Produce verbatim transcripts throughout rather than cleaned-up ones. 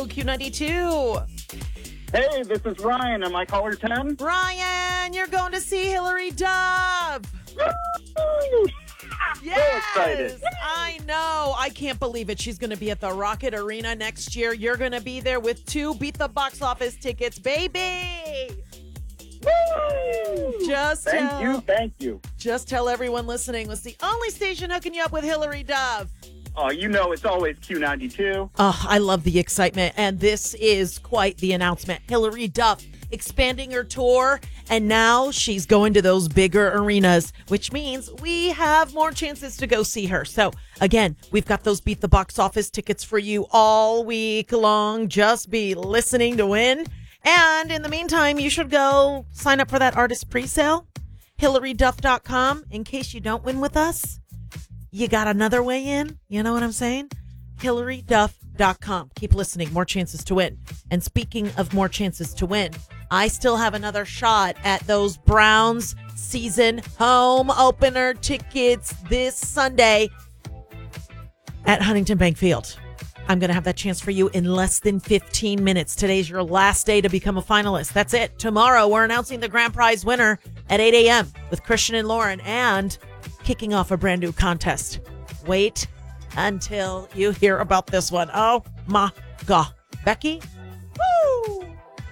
Hello, Q ninety-two. Hey, this is Ryan. Am I caller ten? Ryan, you're going to see Hilary Duff. Yes, excited. I know. I can't believe it. She's going to be at the Rocket Arena next year. You're going to be there with two Beat the Box Office tickets, baby. Woo! Just Thank tell, you, thank you. Just tell everyone listening, it's the only station hooking you up with Hilary Duff. Oh, you know it's always Q ninety-two. Oh, I love the excitement, and this is quite the announcement. Hilary Duff expanding her tour, and now she's going to those bigger arenas, which means we have more chances to go see her. So, again, we've got those Beat the Box Office tickets for you all week long. Just be listening to win. And in the meantime, you should go sign up for that artist pre-sale, Hilary Duff dot com. In case you don't win with us, you got another way in. You know what I'm saying? Hilary Duff dot com. Keep listening. More chances to win. And speaking of more chances to win, I still have another shot at those Browns season home opener tickets this Sunday at Huntington Bank Field. I'm going to have that chance for you in less than fifteen minutes. Today's your last day to become a finalist. That's it. Tomorrow, we're announcing the grand prize winner at eight a.m. with Christian and Lauren and kicking off a brand new contest. Wait until you hear about this one. Oh my God. Becky? Woo!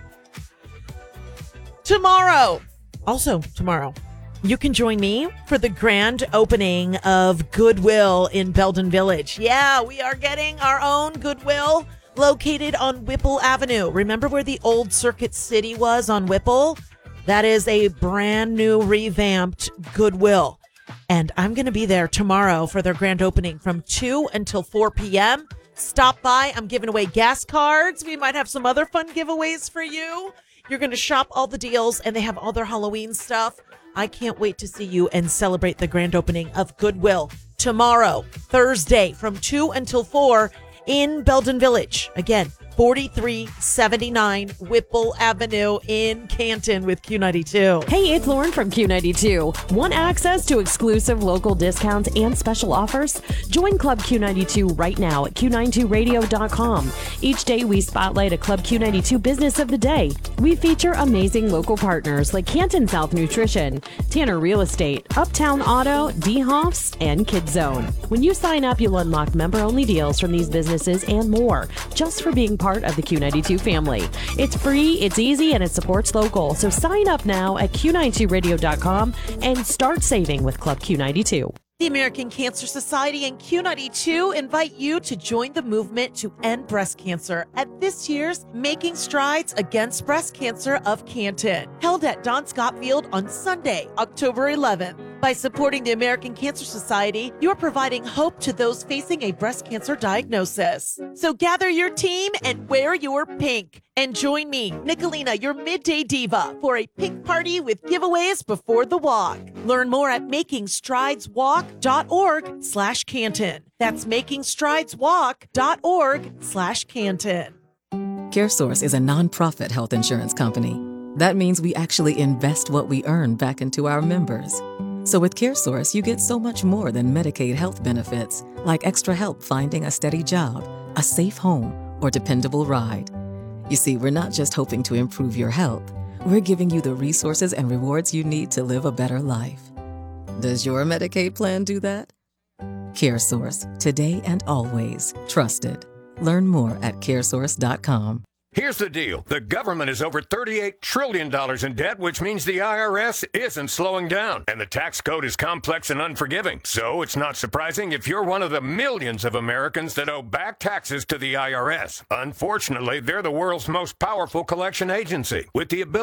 Tomorrow, also tomorrow, you can join me for the grand opening of Goodwill in Belden Village. Yeah, we are getting our own Goodwill located on Whipple Avenue. Remember where the old Circuit City was on Whipple? That is a brand new revamped Goodwill. And I'm going to be there tomorrow for their grand opening from two until four p.m. Stop by. I'm giving away gas cards. We might have some other fun giveaways for you. You're going to shop all the deals, and they have all their Halloween stuff. I can't wait to see you and celebrate the grand opening of Goodwill tomorrow, Thursday, from two until four in Belden Village. Again, forty-three seventy-nine Whipple Avenue in Canton with Q ninety-two. Hey, it's Lauren from Q ninety-two. Want access to exclusive local discounts and special offers? Join Club Q ninety-two right now at Q ninety-two radio dot com. Each day we spotlight a Club Q ninety-two business of the day. We feature amazing local partners like Canton South Nutrition, Tanner Real Estate, Uptown Auto, D-Hoffs, and Kids Zone. When you sign up, you'll unlock member-only deals from these businesses and more, just for being part of the Q ninety-two family. It's free, it's easy, and it supports local. So sign up now at Q ninety-two radio dot com and start saving with Club Q ninety-two. The American Cancer Society and Q ninety-two invite you to join the movement to end breast cancer at this year's Making Strides Against Breast Cancer of Canton, held at Don Scott Field on Sunday, October eleventh. By supporting the American Cancer Society, you're providing hope to those facing a breast cancer diagnosis. So gather your team and wear your pink. And join me, Nicolina, your midday diva, for a pink party with giveaways before the walk. Learn more at making strides walk dot org slash Canton. That's making strides walk dot org slash Canton. CareSource is a nonprofit health insurance company. That means we actually invest what we earn back into our members. So with CareSource, you get so much more than Medicaid health benefits, like extra help finding a steady job, a safe home, or dependable ride. You see, we're not just hoping to improve your health. We're giving you the resources and rewards you need to live a better life. Does your Medicaid plan do that? CareSource, today and always. Trusted. Learn more at care source dot com. Here's the deal. The government is over thirty-eight trillion dollars in debt, which means the I R S isn't slowing down. And the tax code is complex and unforgiving. So it's not surprising if you're one of the millions of Americans that owe back taxes to the I R S. Unfortunately, they're the world's most powerful collection agency, with the ability